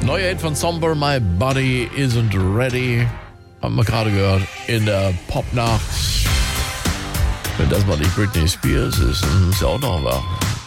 Neuer Hit von Somber, My Body Isn't Ready. Haben wir gerade gehört in der Popnacht. Wenn das mal nicht Britney Spears ist, dann ist ja auch noch wahr.